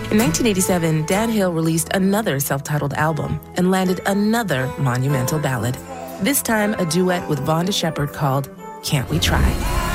In 1987, Dan Hill released another self-titled album and landed another monumental ballad, this time a duet with Vonda Shepard called Can't We Try?